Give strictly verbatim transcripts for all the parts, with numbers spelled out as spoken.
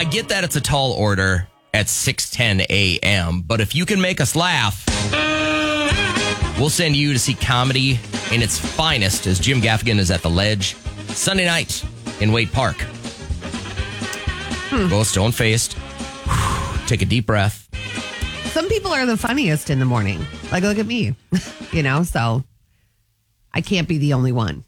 I get that it's a tall order at six ten a.m., but if you can make us laugh, we'll send you to see comedy in its finest as Jim Gaffigan is at the Ledge Sunday night in Wade Park. Hmm. Go stone-faced. Take a deep breath. Some people are the funniest in the morning. Like, look at me. You know, so I can't be the only one.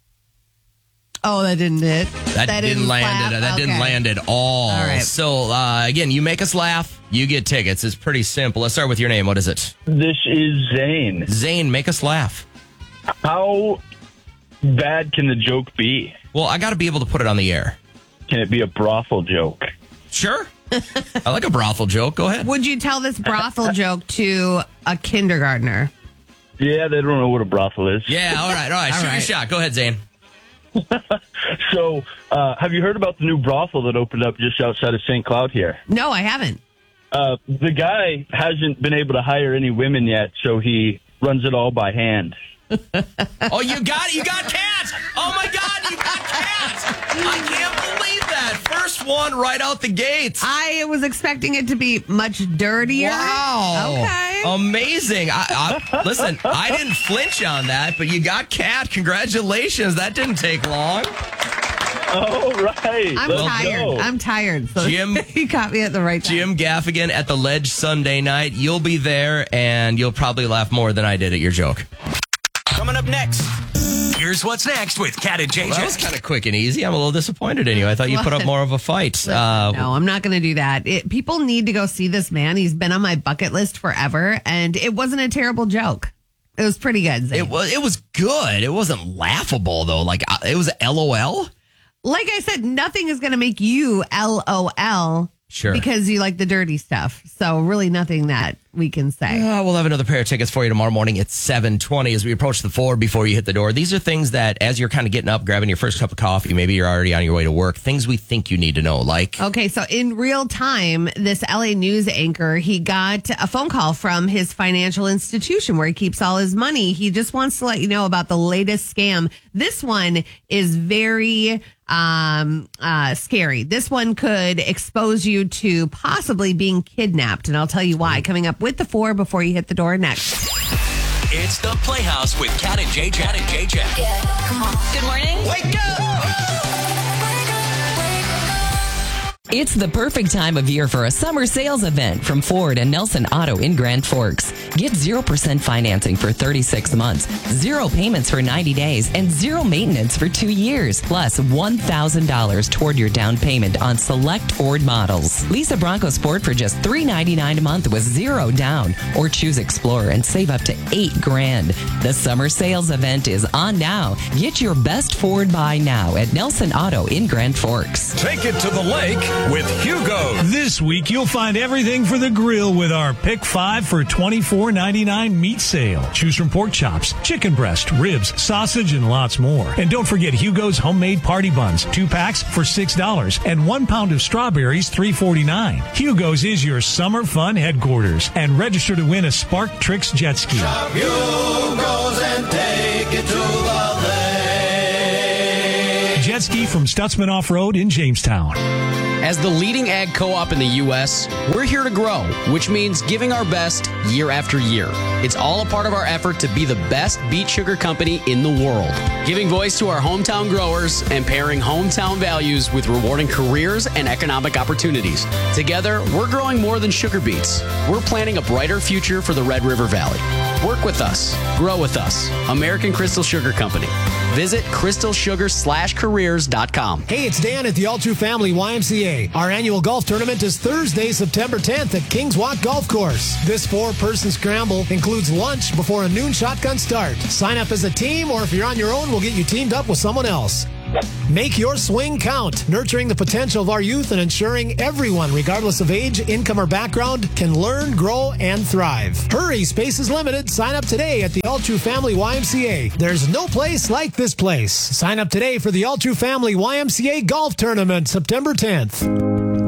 Oh, that didn't hit. That, that didn't, didn't land. It, that okay. didn't land at all. all right. So, uh, again, you make us laugh, you get tickets. It's pretty simple. Let's start with your name. What is it? This is Zane. Zane, make us laugh. How bad can the joke be? Well, I got to be able to put it on the air. Can it be a brothel joke? Sure. I like a brothel joke. Go ahead. Would you tell this brothel joke to a kindergartner? Yeah, they don't know what a brothel is. Yeah, all right, all right. all Shoot right. your shot. Go ahead, Zane. So, uh, have you heard about the new brothel that opened up just outside of Saint Cloud here? No, I haven't. Uh, the guy hasn't been able to hire any women yet, so he runs it all by hand. Oh, you got it. You got Kat. Oh, my God, you got Kat. I can't believe that. First one right out the gates. I was expecting it to be much dirtier. Wow. Okay. Amazing. I, I, listen, I didn't flinch on that, but you got Kat. Congratulations. That didn't take long. Oh, right. I'm Let's tired. go. I'm tired. So Jim, he caught me at the right time. Jim Gaffigan at the Ledge Sunday night. You'll be there, and you'll probably laugh more than I did at your joke. Coming up next, here's what's next with Kat and J J. Well, that was kind of quick and easy. I'm a little disappointed in you. I thought you put up more of a fight. Uh, no, I'm not going to do that. It, people need to go see this man. He's been on my bucket list forever, and it wasn't a terrible joke. It was pretty good. Zane. It was. It was good. It wasn't laughable though. Like uh, it was LOL. Like I said, nothing is going to make you LOL. Sure. Because you like the dirty stuff. So really nothing that we can say. Uh, we'll have another pair of tickets for you tomorrow morning at seven twenty as we approach the floor before you hit the door. These are things that as you're kind of getting up, grabbing your first cup of coffee, maybe you're already on your way to work, things we think you need to know, like... Okay, so in real time, this L A News anchor, he got a phone call from his financial institution where he keeps all his money. He just wants to let you know about the latest scam. This one is very... um uh scary. This one could expose you to possibly being kidnapped, and I'll tell you why coming up with the four before you hit the door next. It's the Playhouse with Kat and J J. Kat and J J. Yeah, come on. Good morning. Wake up! It's the perfect time of year for a summer sales event from Ford and Nelson Auto in Grand Forks. Get zero percent financing for thirty-six months, zero payments for ninety days, and zero maintenance for two years. Plus one thousand dollars toward your down payment on select Ford models. Lease a Bronco Sport for just three hundred ninety-nine dollars a month with zero down, or choose Explorer and save up to eight grand. The summer sales event is on now. Get your best Ford buy now at Nelson Auto in Grand Forks. Take it to the lake with Hugo. This week, you'll find everything for the grill with our Pick five for twenty-four ninety-nine meat sale. Choose from pork chops, chicken breast, ribs, sausage, and lots more. And don't forget Hugo's homemade party buns. Two packs for six dollars and one pound of strawberries, three forty-nine. Hugo's is your summer fun headquarters. And register to win a Spark Tricks jet ski. Shop Hugo's and take it to the lake. Jet ski from Stutzman Off-Road in Jamestown. As the leading ag co-op in the U S, we're here to grow, which means giving our best year after year. It's all a part of our effort to be the best beet sugar company in the world, giving voice to our hometown growers and pairing hometown values with rewarding careers and economic opportunities. Together, we're growing more than sugar beets. We're planning a brighter future for the Red River Valley. Work with us. Grow with us. American Crystal Sugar Company. Visit crystal sugar slash careers dot com. Hey, it's Dan at the All True Family Y M C A. Our annual golf tournament is Thursday, September tenth at Kings Walk Golf Course. This four-person scramble includes lunch before a noon shotgun start. Sign up as a team, or if you're on your own, we'll get you teamed up with someone else. Make your swing count, nurturing the potential of our youth and ensuring everyone, regardless of age, income, or background, can learn, grow, and thrive. Hurry, space is limited. Sign up today at the All True Family Y M C A. There's no place like this place. Sign up today for the All True Family Y M C A Golf Tournament, September tenth.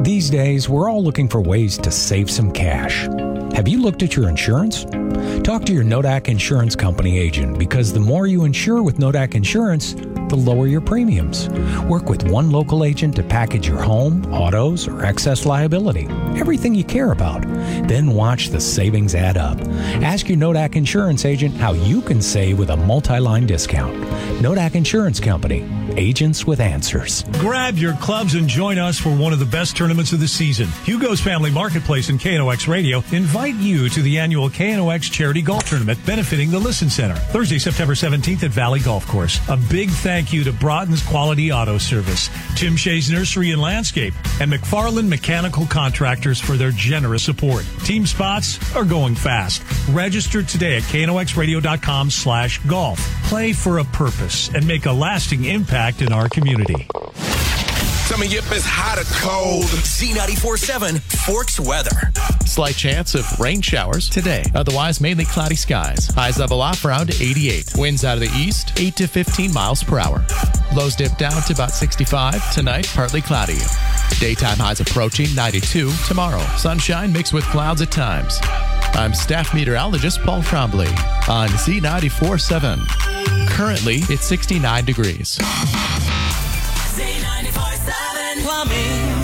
These days, we're all looking for ways to save some cash. Have you looked at your insurance? Talk to your Nodak Insurance Company agent because the more you insure with Nodak Insurance, the lower your premiums. Work with one local agent to package your home, autos, or excess liability. Everything you care about. Then watch the savings add up. Ask your Nodak Insurance agent how you can save with a multi-line discount. Nodak Insurance Company. Agents with answers. Grab your clubs and join us for one of the best tournaments of the season. Hugo's Family Marketplace and K N O X Radio invite you to the annual K N O X Charity Golf Tournament benefiting the Listen Center. Thursday, September seventeenth at Valley Golf Course. A big thank you to Broughton's Quality Auto Service, Tim Shea's Nursery and Landscape, and McFarland Mechanical Contractors for their generous support. Team spots are going fast. Register today at K N O X radio dot com slash golf. Play for a purpose and make a lasting impact in our community. Tell me if it's hot or cold. Z ninety-four point seven Forks weather. Slight chance of rain showers today. Otherwise, mainly cloudy skies. Highs level off around eighty-eight. Winds out of the east, eight to fifteen miles per hour. Lows dip down to about sixty-five. Tonight, partly cloudy. Daytime highs approaching ninety-two. Tomorrow, sunshine mixed with clouds at times. I'm staff meteorologist Paul Trombley on Z ninety-four point seven. Currently, it's sixty-nine degrees. Z ninety-four point seven Plumbing.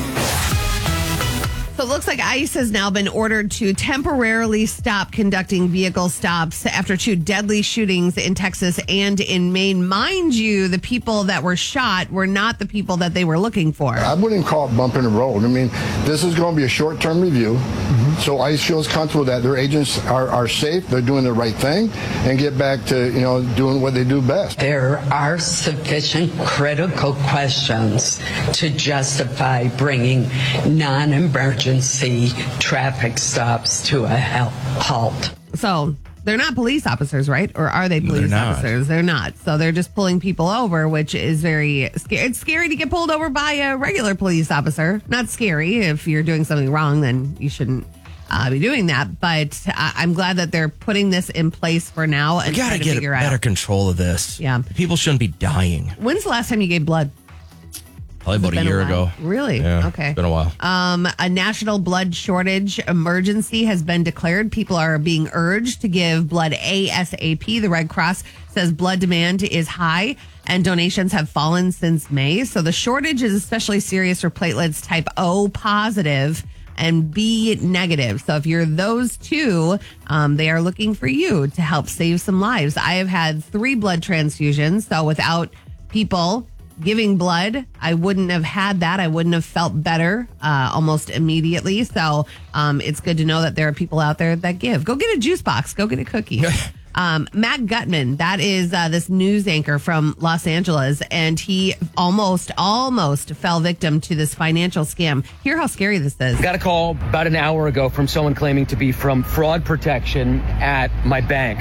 So it looks like ICE has now been ordered to temporarily stop conducting vehicle stops after two deadly shootings in Texas and in Maine. Mind you, the people that were shot were not the people that they were looking for. I wouldn't call it bumping the road. I mean, this is going to be a short-term review. Mm-hmm. So ICE feels comfortable that their agents are, are safe, they're doing the right thing, and get back to, you know, doing what they do best. There are sufficient critical questions to justify bringing non-emergency traffic stops to a halt. So they're not police officers, right? Or are they police They're officers? They're not. So they're just pulling people over, which is very scary. It's scary to get pulled over by a regular police officer. Not scary. If you're doing something wrong, then you shouldn't uh, be doing that. But uh, I'm glad that they're putting this in place for now and We got trying to to get figure better out. control of this. Yeah. People shouldn't be dying. When's the last time you gave blood? Probably about a Been a year while. ago. Really? Yeah, Okay. It's been a while. Um, a national blood shortage emergency has been declared. People are being urged to give blood ASAP. The Red Cross says blood demand is high and donations have fallen since May. So the shortage is especially serious for platelets type O positive and B negative. So if you're those two, um, they are looking for you to help save some lives. I have had three blood transfusions. So without people giving blood, I wouldn't have had that. I wouldn't have felt better uh, almost immediately. So um, it's good to know that there are people out there that give. Go get a juice box. Go get a cookie. um, Matt Gutman, that is uh, this news anchor from Los Angeles, and he almost, almost fell victim to this financial scam. Hear how scary this is. Got a call about an hour ago from someone claiming to be from fraud protection at my bank.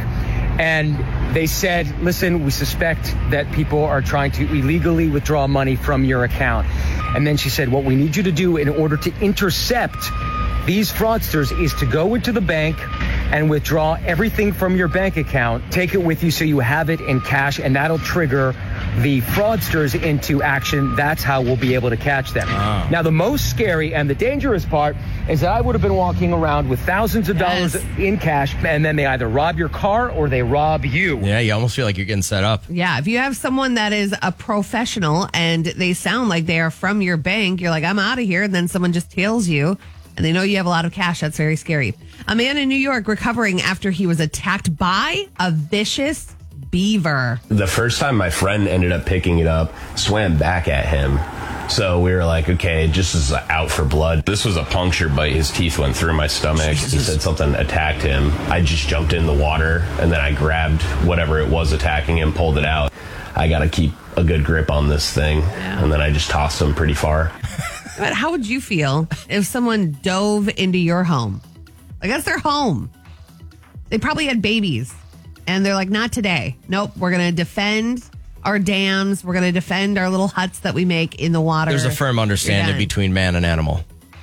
And they said, listen, we suspect that people are trying to illegally withdraw money from your account. And then she said, what we need you to do in order to intercept these fraudsters is to go into the bank and withdraw everything from your bank account, take it with you so you have it in cash, and that'll trigger the fraudsters into action. That's how we'll be able to catch them. Wow. Now, the most scary and the dangerous part is that I would have been walking around with thousands of Yes. dollars in cash, and then they either rob your car or they rob you. Yeah, you almost feel like you're getting set up. Yeah, if you have someone that is a professional and they sound like they are from your bank, you're like, I'm out of here. And then someone just tails you and they know you have a lot of cash. That's very scary. A man in New York recovering after he was attacked by a vicious beaver. The first time my friend ended up picking it up, swam back at him. So we were like, okay, just is out for blood. This was a puncture bite. His teeth went through my stomach. Jesus. He said something attacked him. I just jumped in the water and then I grabbed whatever it was attacking him, pulled it out. I got to keep a good grip on this thing. Yeah. And then I just tossed him pretty far. But how would you feel if someone dove into your home? Like, that's their home. They probably had babies. And they're like, not today. Nope, we're going to defend our dams. We're going to defend our little huts that we make in the water. There's a firm understanding between man and animal.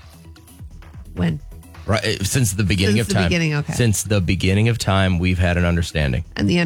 When? Right, since the beginning Since of the time. beginning, okay. Since the beginning of time, we've had an understanding. And the